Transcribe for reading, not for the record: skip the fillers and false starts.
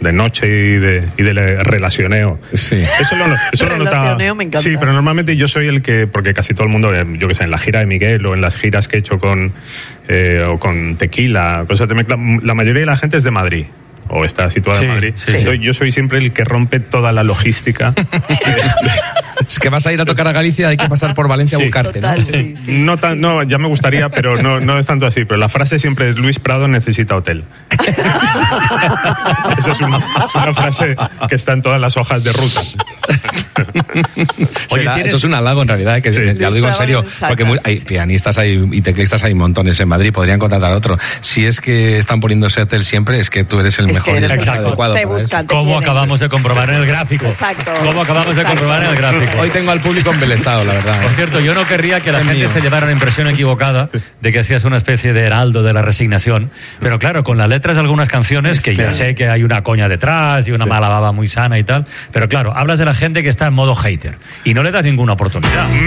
de noche y de relacioneo. Sí. Eso lo notaba. Me encanta. Sí, pero normalmente yo soy el que, porque casi todo el mundo, yo que sé, en la gira de Miguel o en las giras que he hecho o con Tequila, cosas de mezcla, la mayoría de la gente es de Madrid. O está situada en Madrid. Yo soy siempre el que rompe toda la logística. Es que vas a ir a tocar a Galicia, hay que pasar por Valencia a buscarte, total, ¿no? sí. No, ya me gustaría, pero no es tanto así. Pero la frase siempre es: Luis Prado necesita hotel. Esa es una frase que está en todas las hojas de ruta. Oye, eso es un halago en realidad, que ya lo digo en serio, porque hay pianistas y teclistas, hay montones en Madrid, podrían contratar a otro. Si es que están poniendo ese hotel siempre, es que tú eres el mejor y el adecuado. ¿Cómo acabamos de comprobar en el gráfico? Exacto. ¿Cómo acabamos de comprobar en el gráfico? Hoy tengo al público embelesado, la verdad. Por cierto, yo no querría que la gente se llevara la impresión equivocada de que seas una especie de heraldo de la resignación, pero claro, con las letras de algunas canciones, que ya sé que hay una coña detrás y una mala baba muy sana y tal, pero claro, hablas de la gente que está en modo hater y no le das ninguna oportunidad.